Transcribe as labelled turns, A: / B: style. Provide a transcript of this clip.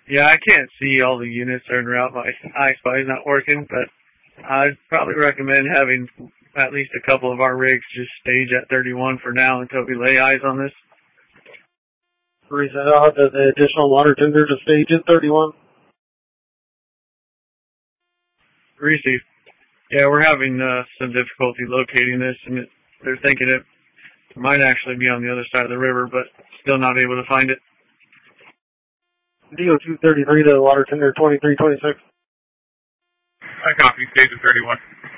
A: Yeah, I can't see all the units that are en route. My iSpy is not working, but I'd probably recommend having at least a couple of our rigs just stage at 31 for now until we lay eyes on this.
B: Reset out the additional water tender to stage at 31.
A: Receive. Yeah, we're having some difficulty locating this, and they're thinking it might actually be on the other side of the river, but still not able to find it.
B: DO-233 to water tender 2326.
C: I copy, stage at 31.